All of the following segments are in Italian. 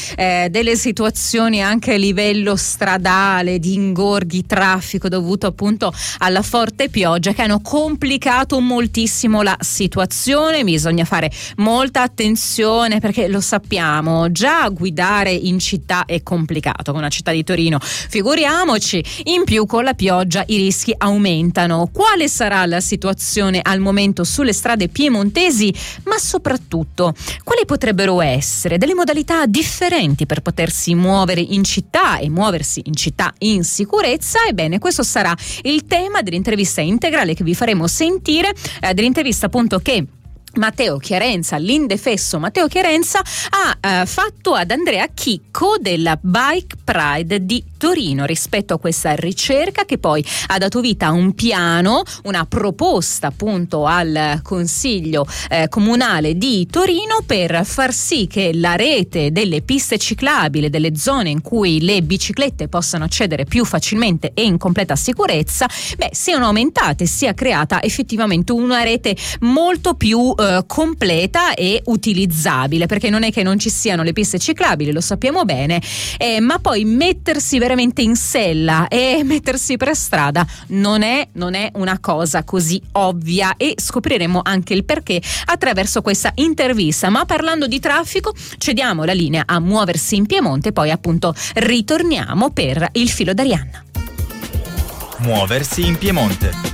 delle situazioni anche a livello stradale, di ingorghi, traffico dovuto appunto alla forte pioggia, che hanno complicato moltissimo la situazione. Bisogna fare molta attenzione, perché lo sappiamo, già guidare in città è complicato, con la città di Torino figuriamoci, in più con la pioggia i rischi aumentano. Quale sarà la situazione al momento sulle strade piemontesi, ma soprattutto quali potrebbero essere delle modalità differenti per potersi muovere in città e muoversi in città in sicurezza? Ebbene, questo sarà il tema dell'intervista integrale che vi faremo sentire, dell'intervista appunto che Matteo Chiarenza, l'indefesso Matteo Chiarenza, ha fatto ad Andrea Chicco della Bike Pride di Torino, rispetto a questa ricerca che poi ha dato vita a un piano, una proposta appunto al Consiglio Comunale di Torino per far sì che la rete delle piste ciclabili, delle zone in cui le biciclette possano accedere più facilmente e in completa sicurezza, siano aumentate, sia creata effettivamente una rete molto più completa e utilizzabile, perché non è che non ci siano le piste ciclabili, lo sappiamo bene, ma poi mettersi veramente in sella e mettersi per strada non è una cosa così ovvia, e scopriremo anche il perché attraverso questa intervista. Ma parlando di traffico, cediamo la linea a Muoversi in Piemonte, poi appunto ritorniamo per il filo d'Arianna. Muoversi in Piemonte.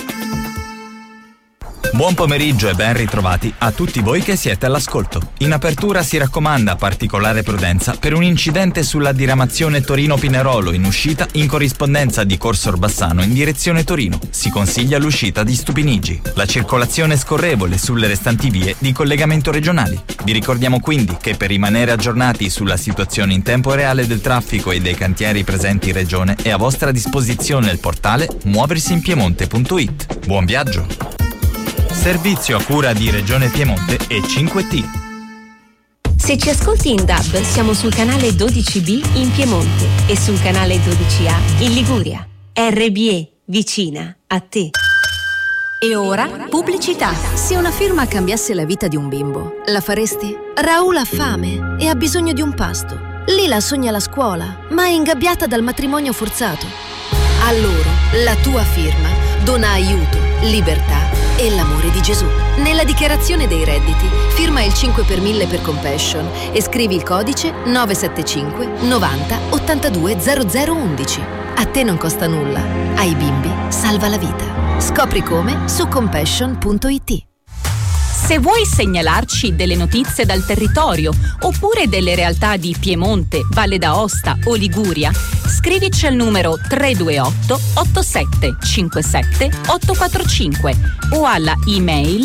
Buon pomeriggio e ben ritrovati a tutti voi che siete all'ascolto. In apertura si raccomanda particolare prudenza per un incidente sulla diramazione Torino-Pinerolo in uscita in corrispondenza di Corso Orbassano in direzione Torino. Si consiglia l'uscita di Stupinigi. La circolazione è scorrevole sulle restanti vie di collegamento regionali. Vi ricordiamo quindi che per rimanere aggiornati sulla situazione in tempo reale del traffico e dei cantieri presenti in regione è a vostra disposizione il portale muoversiinpiemonte.it. Buon viaggio! Servizio a cura di Regione Piemonte e 5T. Se ci ascolti in DAB, siamo sul canale 12B in Piemonte e sul canale 12A in Liguria. RBE, vicina a te. E ora, pubblicità. Se una firma cambiasse la vita di un bimbo, la faresti? Raul ha fame e ha bisogno di un pasto. Lila sogna la scuola, ma è ingabbiata dal matrimonio forzato. A loro, la tua firma dona aiuto, libertà e l'amore di Gesù. Nella dichiarazione dei redditi, firma il 5 per 1000 per Compassion e scrivi il codice 975 90 82 0011. A te non costa nulla, ai bimbi salva la vita. Scopri come su compassion.it. Se vuoi segnalarci delle notizie dal territorio oppure delle realtà di Piemonte, Valle d'Aosta o Liguria, scrivici al numero 328 8757 845 o alla email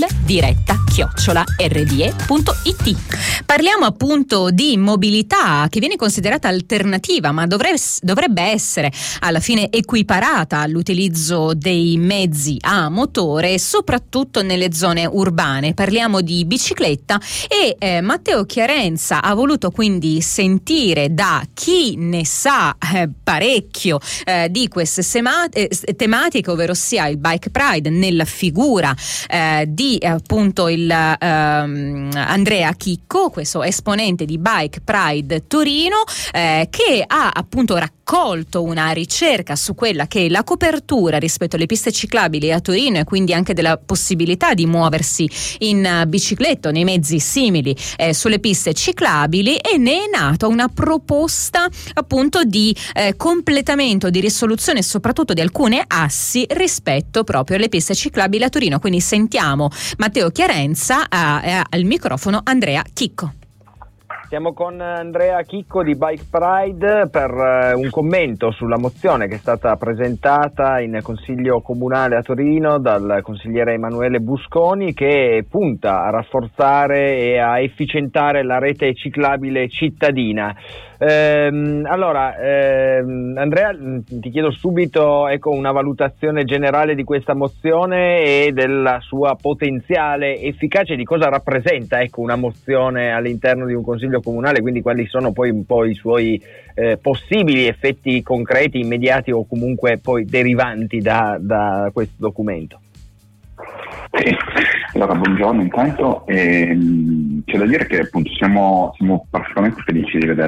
diretta@rbe.it. Parliamo appunto di mobilità che viene considerata alternativa, ma dovrebbe essere alla fine equiparata all'utilizzo dei mezzi a motore, soprattutto nelle zone urbane. Parliamo di bicicletta e Matteo Chiarenza ha voluto quindi sentire da chi ne sa parecchio di queste tematiche, ovvero sia il Bike Pride, nella figura di appunto il Andrea Chicco, questo esponente di Bike Pride Torino, che ha appunto raccolto una ricerca su quella che è la copertura rispetto alle piste ciclabili a Torino, e quindi anche della possibilità di muoversi in bicicletta, nei mezzi simili sulle piste ciclabili, e ne è nata una proposta appunto di completamento, di risoluzione soprattutto di alcune assi rispetto proprio alle piste ciclabili a Torino. Quindi sentiamo Matteo Chiarenza, al microfono Andrea Chicco. Siamo con Andrea Chicco di Bike Pride per un commento sulla mozione che è stata presentata in Consiglio Comunale a Torino dal consigliere Emanuele Busconi, che punta a rafforzare e a efficientare la rete ciclabile cittadina. Andrea, ti chiedo subito una valutazione generale di questa mozione e della sua potenziale efficacia, di cosa rappresenta una mozione all'interno di un consiglio comunale, quindi quali sono poi un po' i suoi possibili effetti concreti, immediati o comunque poi derivanti da questo documento. Sì. Allora, buongiorno intanto. C'è da dire che appunto siamo particolarmente felici di vedere